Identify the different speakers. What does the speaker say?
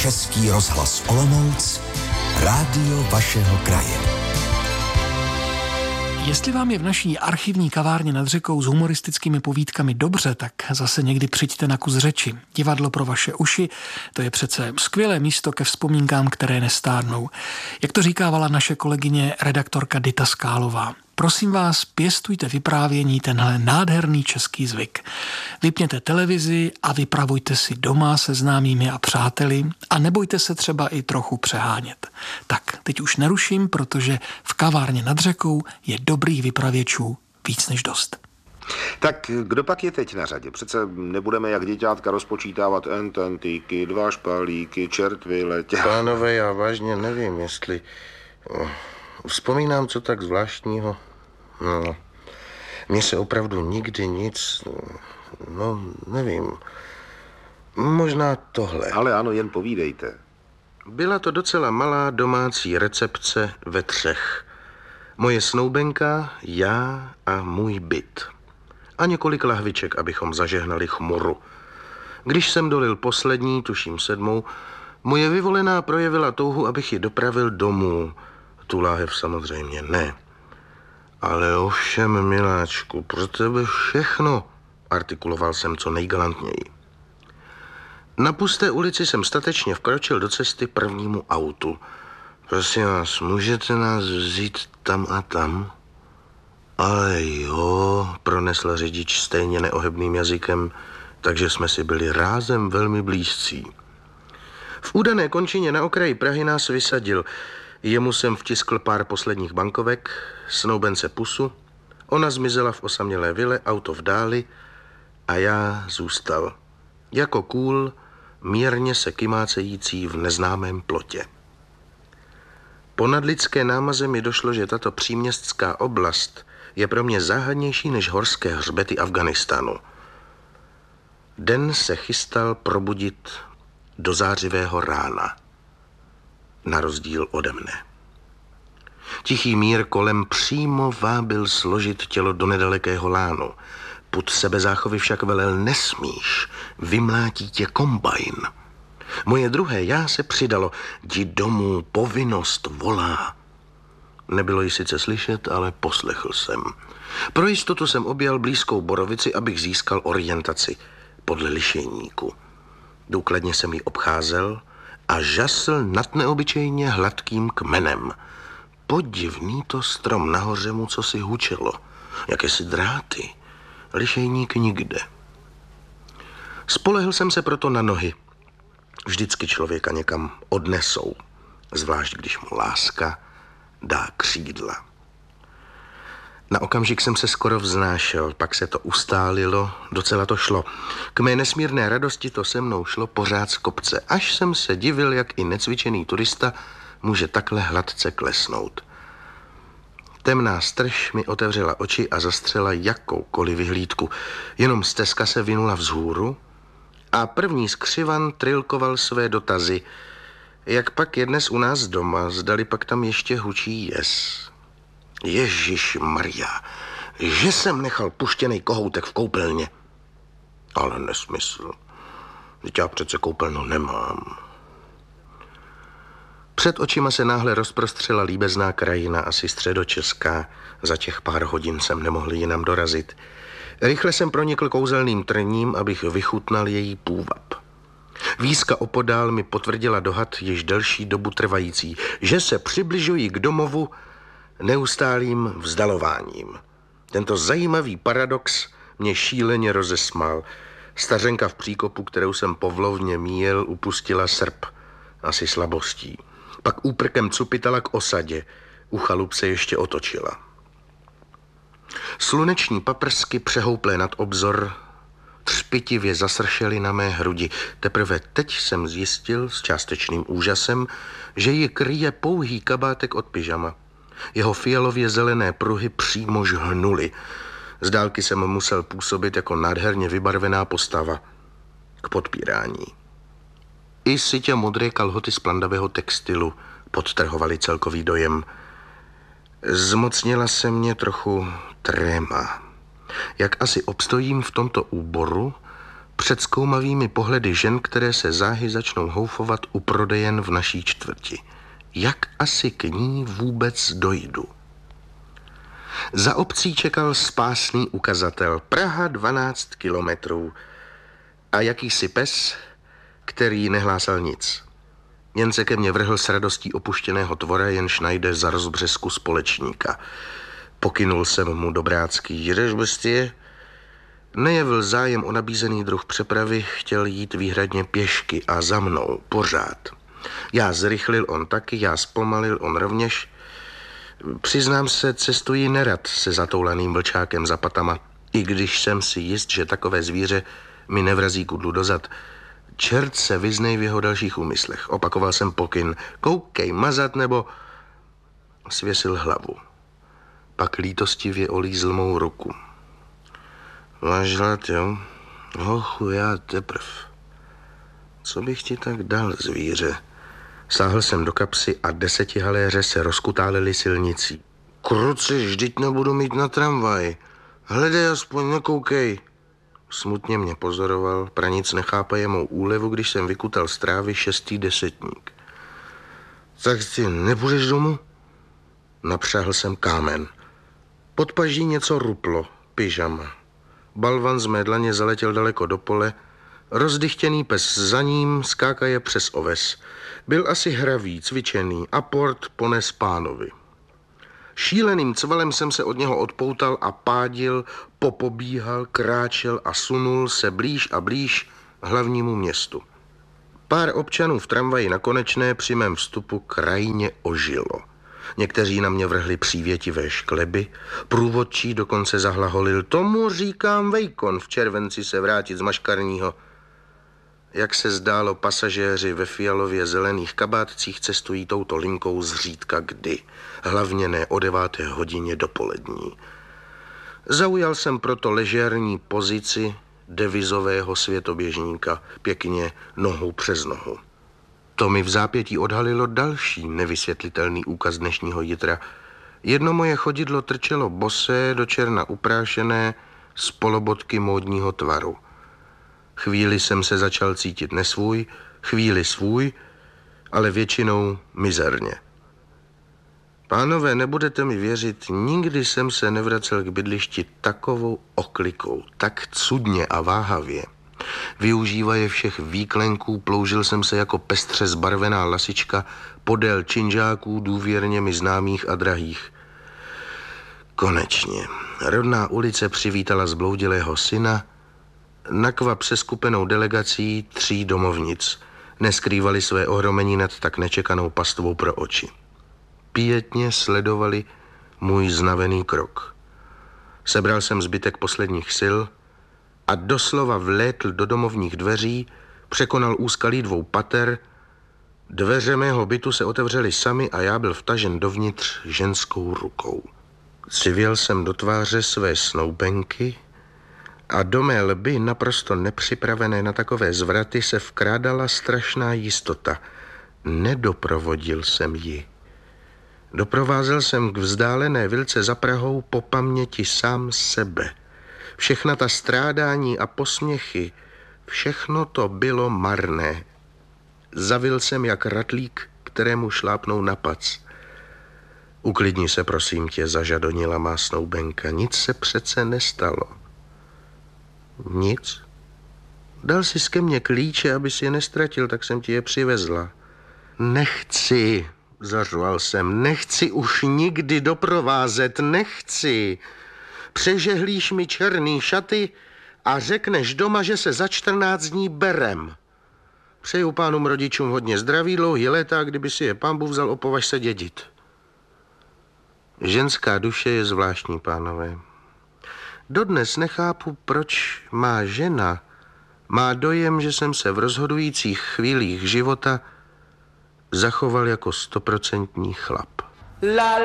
Speaker 1: Český rozhlas Olomouc, rádio vašeho kraje.
Speaker 2: Jestli vám je v naší archivní kavárně nad řekou s humoristickými povídkami dobře, tak zase někdy přijďte na kus řeči. Divadlo pro vaše uši, to je přece skvělé místo ke vzpomínkám, které nestárnou. Jak to říkávala naše kolegyně redaktorka Dita Skálová. Prosím vás, pěstujte vyprávění tenhle nádherný český zvyk. Vypněte televizi a vypravujte si doma se známými a přáteli a nebojte se třeba i trochu přehánět. Tak, teď už neruším, protože v kavárně nad řekou je dobrých vypravěčů víc než dost.
Speaker 3: Tak kdo pak je teď na řadě? Přece nebudeme jak děťátka rozpočítávat ententíky, 2 špalíky, čertvy, letě.
Speaker 4: Pánové, já vážně nevím, jestli... Vzpomínám, co tak zvláštního. No, mně se opravdu nikdy nic... nevím. Možná tohle.
Speaker 3: Ale ano, jen povídejte.
Speaker 4: Byla to docela malá domácí recepce ve 3. Moje snoubenka, já a můj byt. A několik lahviček, abychom zažehnali chmuru. Když jsem dolil poslední, tuším 7, moje vyvolená projevila touhu, abych ji dopravil domů. Tu láhev samozřejmě ne. Ale ovšem, miláčku, pro tebe všechno, artikuloval jsem co nejgalantněji. Na pusté ulici jsem statečně vkročil do cesty prvnímu autu. Prosím vás, můžete nás vzít tam a tam? Ale jo, pronesl řidič stejně neohebným jazykem, takže jsme si byli rázem velmi blízcí. V údané končině na okraji Prahy nás vysadil. Jemu jsem vtiskl pár posledních bankovek, snoubence pusu, ona zmizela v osamělé vile, auto v dáli a já zůstal. Jako kůl, mírně se kymácející v neznámém plotě. Po nadlidské námaze mi došlo, že tato příměstská oblast je pro mě záhadnější než horské hřbety Afghánistánu. Den se chystal probudit do zářivého rána. Na rozdíl ode mne. Tichý mír kolem přímo vábil složit tělo do nedalekého lánu. Pud sebezáchovy však velel nesmíš, vymlátí tě kombajn. Moje druhé já se přidalo, jdi domů, povinnost volá. Nebylo ji sice slyšet, ale poslechl jsem. Pro jistotu jsem objel blízkou borovici, abych získal orientaci podle lišejníku. Důkladně jsem ji obcházel a žasl nad neobyčejně hladkým kmenem. Podivný to strom, nahoře mu cosi hučelo, jakési dráty, lišejník nikde. Spolehl jsem se proto na nohy. Vždycky člověka někam odnesou, zvlášť když mu láska dá křídla. Na okamžik jsem se skoro vznášel, pak se to ustálilo, docela to šlo. K mé nesmírné radosti to se mnou šlo pořád z kopce, až jsem se divil, jak i necvičený turista může takhle hladce klesnout. Temná strž mi otevřela oči a zastřela jakoukoliv vyhlídku. Jenom stezka se vinula vzhůru a první skřivan trilkoval své dotazy. Jak pak je dnes u nás doma, zdali pak tam ještě hučí jez. Ježišmarja, že jsem nechal puštěnej kohoutek v koupelně. Ale nesmysl. Vždyť já přece koupelnu nemám. Před očima se náhle rozprostřela líbezná krajina, asi středočeská. Za těch pár hodin jsem nemohl jinam dorazit. Rychle jsem pronikl kouzelným trním, abych vychutnal její půvab. Výzka opodál mi potvrdila dohad již delší dobu trvající, že se přibližují k domovu neustálým vzdalováním. Tento zajímavý paradox mě šíleně rozesmál. Stařenka v příkopu, kterou jsem povlovně míjel, upustila srp, asi slabostí. Pak úprkem cupitala k osadě, u chalup se ještě otočila. Sluneční paprsky přehouplé nad obzor třpitivě zasršely na mé hrudi. Teprve teď jsem zjistil s částečným úžasem, že ji kryje pouhý kabátek od pyžama. Jeho fialově zelené pruhy přímo žhnuly. Z dálky jsem musel působit jako nádherně vybarvená postava k podpírání. I sytě modré kalhoty z plandavého textilu podtrhovaly celkový dojem. Zmocnila se mě trochu tréma. Jak asi obstojím v tomto úboru, před zkoumavými pohledy žen, které se záhy začnou houfovat u prodejen v naší čtvrti. Jak asi k ní vůbec dojdu? Za obcí čekal spásný ukazatel. Praha 12 kilometrů. A jakýsi pes, který nehlásal nic. Jen se ke mně vrhl s radostí opuštěného tvora, jenž najde za rozbřesku společníka. Pokynul jsem mu dobrácký: jdeš, bestie? Nejevil zájem o nabízený druh přepravy, chtěl jít výhradně pěšky a za mnou, pořád. Já zrychlil, on taky, já zpomalil, on rovněž. Přiznám se, cestuji nerad se zatoulaným vlčákem za patama, i když jsem si jist, že takové zvíře mi nevrazí kudlu dozad. Čert se vyznej v jeho dalších úmyslech. Opakoval jsem pokyn: koukej, mazat nebo... Svěsil hlavu. Pak lítostivě olízl mou ruku. Máš hlad, jo? Hochu, já teprv. Co bych ti tak dal, zvíře? Sáhl jsem do kapsy a 10 haléře se rozkutálili silnicí. Kruci, vždyť nebudu mít na tramvaj. Hledej, aspoň nekoukej. Smutně mě pozoroval, pranic nechápaje mou úlevu, když jsem vykutal z trávy 6. desetník. Tak ty nepůjdeš domů? Napřáhl jsem kámen. Pod paží něco ruplo, pyžama. Balvan z mé dlaně zaletěl daleko do pole, rozdychtěný pes za ním skákaje přes oves. Byl asi hravý, cvičený a port pones pánovi. Šíleným cvalem jsem se od něho odpoutal a pádil, popobíhal, kráčel a sunul se blíž a blíž hlavnímu městu. Pár občanů v tramvaji na Konečné při mém vstupu krajně ožilo. Někteří na mě vrhli přívětivé škleby, průvodčí dokonce zahlaholil: tomu říkám vejkon, v červenci se vrátit z maškarního. Jak se zdálo, pasažéři ve fialově zelených kabátcích cestují touto linkou zřídka kdy, hlavně ne o 9. hodině dopolední. Zaujal jsem proto ležérní pozici devizového světoběžníka, pěkně nohou přes nohu. To mi v zápětí odhalilo další nevysvětlitelný úkaz dnešního jitra. Jedno moje chodidlo trčelo bosé, do černa uprášené, z polobotky módního tvaru. Chvíli jsem se začal cítit nesvůj, chvíli svůj, ale většinou mizerně. Pánové, nebudete mi věřit, nikdy jsem se nevracel k bydlišti takovou oklikou, tak cudně a váhavě. Využívaje všech výklenků, ploužil jsem se jako pestře zbarvená lasička podél činžáků důvěrně mi známých a drahých. Konečně. Rodná ulice přivítala zbloudilého syna, nakvap přeskupenou delegací 3 domovnic. Neskrývali své ohromení nad tak nečekanou pastvou pro oči. Pietně sledovali můj znavený krok. Sebral jsem zbytek posledních sil a doslova vlétl do domovních dveří, překonal úskalí 2 pater. Dveře mého bytu se otevřely samy a já byl vtažen dovnitř ženskou rukou. Civěl jsem do tváře své snoubenky a do mé lby, naprosto nepřipravené na takové zvraty, se vkrádala strašná jistota. Nedoprovodil jsem ji. Doprovázel jsem k vzdálené vilce za Prahou po paměti sám sebe. Všechna ta strádání a posměchy, všechno to bylo marné. Zavil jsem jak ratlík, kterému šlápnou na pac. Uklidni se, prosím tě, zažadonila má snoubenka. Nic se přece nestalo. Nic? Dal jsi ke mně klíče, abys je nestratil, tak jsem ti je přivezla. Nechci, zařval jsem, nechci už nikdy doprovázet, nechci. Přežehlíš mi černý šaty a řekneš doma, že se za 14 dní berem. Přeju pánům rodičům hodně zdraví, dlouhý léta, kdyby si je pán Bůh vzal, opovaž se dědit. Ženská duše je zvláštní, pánové. Dodnes nechápu, proč má žena má dojem, že jsem se v rozhodujících chvílích života zachoval jako 100% chlap.